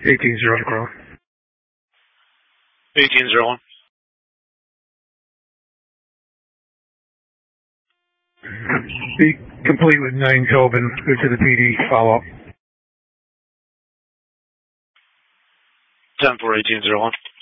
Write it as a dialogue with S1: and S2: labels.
S1: 18-0 to Crow.
S2: 18-01.
S1: Be complete with 9 Tobin. Go to the PD. Follow up.
S2: 10-4, 18-01.